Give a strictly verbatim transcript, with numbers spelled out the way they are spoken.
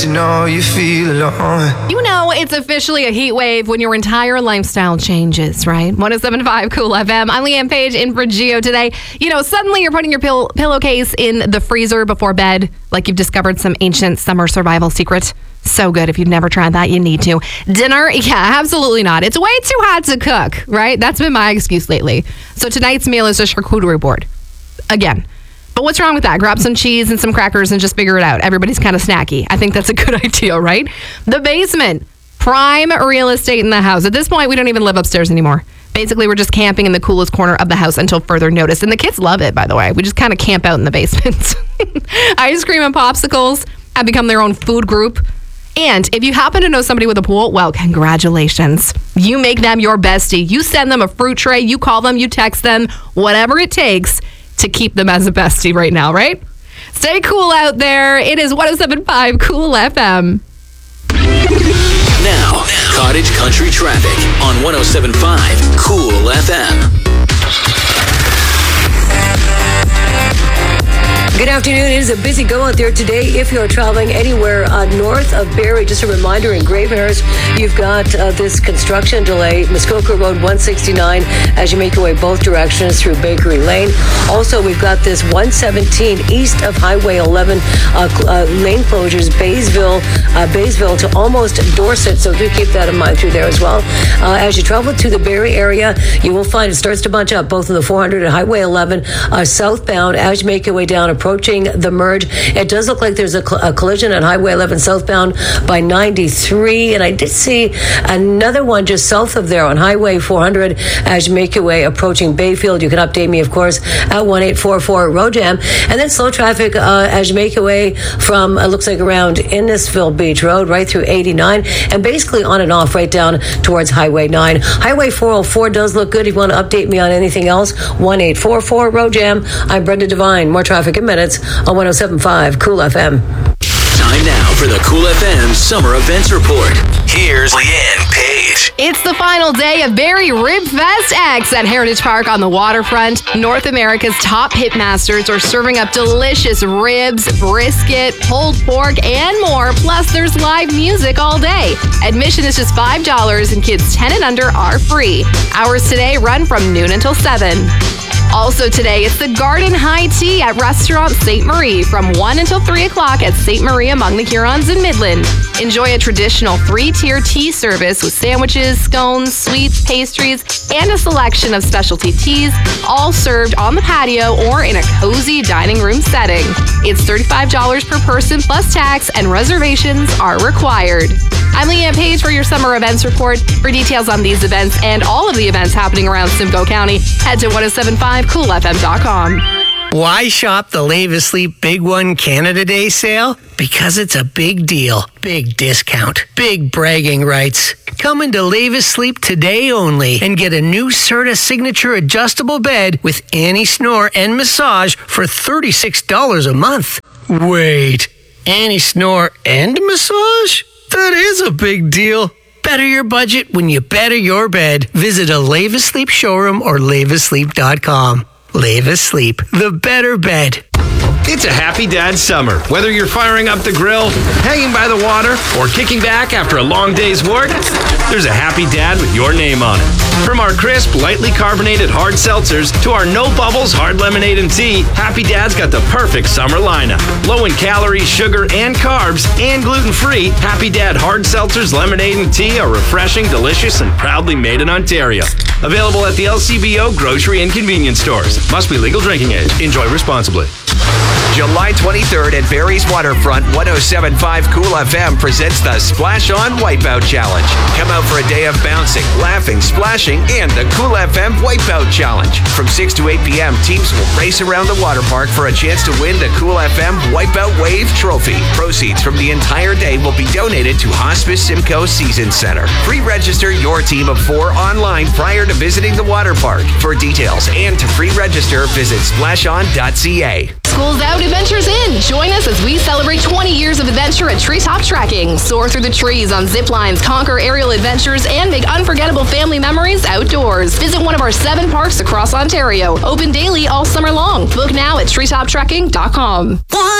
You know you feel alone. You know it's officially a heat wave when your entire lifestyle changes, right? one oh seven point five Cool F M. I'm Leanne Page in for Gio today. You know, suddenly you're putting your pill- pillowcase in the freezer before bed, like you've discovered some ancient summer survival secret. So good. If you've never tried that, you need to. Dinner? Yeah, absolutely not. It's way too hot to cook, right? That's been my excuse lately. So tonight's meal is a charcuterie board. Again. But what's wrong with that? Grab some cheese and some crackers and just figure it out. Everybody's kind of snacky. I think that's a good idea, right? The basement. Prime real estate in the house. At this point, we don't even live upstairs anymore. Basically, we're just camping in the coolest corner of the house until further notice. And the kids love it, by the way. We just kind of camp out in the basement. Ice cream and popsicles have become their own food group. And if you happen to know somebody with a pool, well, congratulations. You make them your bestie. You send them a fruit tray. You call them. You text them. Whatever it takes to keep them as a bestie right now, right? Stay cool out there. It is one oh seven point five Cool F M. Now, Cottage Country Traffic on one oh seven point five Cool F M. Good afternoon. It is a busy go out there today. If you're traveling anywhere uh, north of Barrie, just a reminder, in Gravenhurst, you've got uh, this construction delay. Muskoka Road one sixty-nine as you make your way both directions through Bakery Lane. Also, we've got this one seventeen east of Highway eleven uh, uh, lane closures, Baysville, uh, Baysville to almost Dorset. So do keep that in mind through there as well. Uh, as you travel to the Barrie area, you will find it starts to bunch up both on the four hundred and Highway eleven uh, southbound as you make your way down approaching the merge. It does look like there's a, cl- a collision on Highway eleven southbound by ninety-three, and I did see another one just south of there on Highway four hundred as you make your way approaching Bayfield. You can update me, of course, at one eight four four road jam. And then slow traffic uh, as you make your way from, it looks like around Innisfil Beach Road right through eighty-nine and basically on and off right down towards Highway nine. Highway four oh four does look good. If you want to update me on anything else, one eight four four road jam. I'm Brenda Devine. More traffic in minutes on one oh seven point five Cool F M. Time now for the Cool F M Summer Events Report. Here's Leanne Page. It's the final day of Barrie Rib Fest X at Heritage Park on the waterfront. North America's top pitmasters are serving up delicious ribs, brisket, pulled pork, and more. Plus, there's live music all day. Admission is just five dollars and kids ten and under are free. Hours today run from noon until seven. Also today, it's the Garden High Tea at Restaurant Sainte Marie from one until three o'clock at Sainte Marie among the Hurons in Midland. Enjoy a traditional three-tier tea service with sandwiches, scones, sweets, pastries, and a selection of specialty teas, all served on the patio or in a cozy dining room setting. It's thirty-five dollars per person plus tax, and reservations are required. I'm Leanne Page for your summer events report. For details on these events and all of the events happening around Simcoe County, head to one oh seven point five cool f m dot com. Why shop the Lave Asleep Big One Canada Day sale? Because it's a big deal, big discount, big bragging rights. Come into Lave Asleep today only and get a new Serta Signature adjustable bed with anti-snore and massage for thirty-six dollars a month. Wait, anti-snore and massage? That is a big deal. Better your budget when you better your bed. Visit a Lave Asleep showroom or lave asleep dot com. Lave Asleep, the better bed. It's a happy dad summer. Whether you're firing up the grill, hanging by the water, or kicking back after a long day's work, there's a happy dad with your name on it. From our crisp, lightly carbonated hard seltzers to our no bubbles hard lemonade and tea, Happy Dad's got the perfect summer lineup. Low in calories, sugar, and carbs, and gluten-free, Happy Dad hard seltzers, lemonade, and tea are refreshing, delicious, and proudly made in Ontario. Available at the L C B O grocery and convenience stores. Must be legal drinking age. Enjoy responsibly. July twenty-third at Barrie's Waterfront, one oh seven point five Cool F M presents the Splash On Wipeout Challenge. Come out for a day of bouncing, laughing, splashing, and the Cool F M Wipeout Challenge. From six to eight p.m., teams will race around the water park for a chance to win the Cool F M Wipeout Wave Trophy. Proceeds from the entire day will be donated to Hospice Simcoe Season Center. Pre-register your team of four online prior to visiting the water park. For details and to pre-register, visit splash on dot c a. School's out, adventure's in. Join us as we celebrate twenty years of adventure at Treetop Trekking. Soar through the trees on zip lines, conquer aerial adventures, and make unforgettable family memories outdoors. Visit one of our seven parks across Ontario. Open daily all summer long. Book now at treetop trekking dot com.